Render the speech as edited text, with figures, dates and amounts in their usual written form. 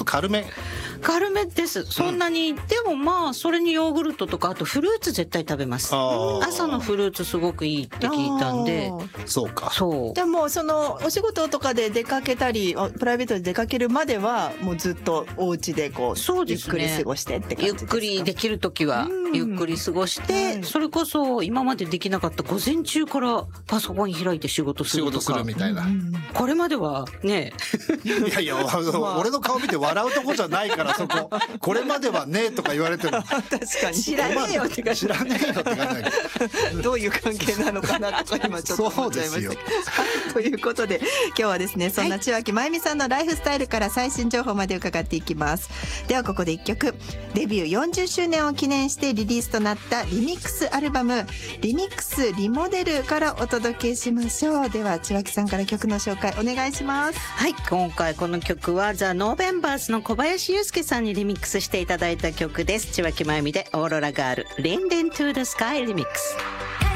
軽めです。そんなに、でもまあそれにヨーグルトとか、あとフルーツ絶対食べます。朝のフルーツすごくいいって聞いたんで。 そうか。 そう。 でもそのお仕事とかで出かけたりプライベートで出かけるまではもうずっとお家でこう、 そうですね、 ゆっくり過ごしてって感じですか？ ゆっくりできるときはゆっくり過ごして、それこそ今までできなかった午前中からパソコン開いて仕事するとかみたいな。 これまではねいやいや、俺の顔見て笑うとこじゃないからそこ。これまではねとか言われても確かに知らねえよって感じ。 知らねえよって感じだけど。 どういう関係なのかなとか今ちょっと思っちゃいましたけど。ということで今日はですね、そんな千脇真由美さんのライフスタイルから最新情報まで伺っていきます。ではここで1曲、デビュー40周年を記念してリリースとなったリミックスアルバムリミックスリモデルからお届けしましょう。では千脇さんから曲の紹介お願いします。 はい、今回この曲はザ・ノーベンバーズの小林祐介さんにリミックスしていただいた曲です。千脇真由美でオーロラガールレンデントゥーザスカイリミックス。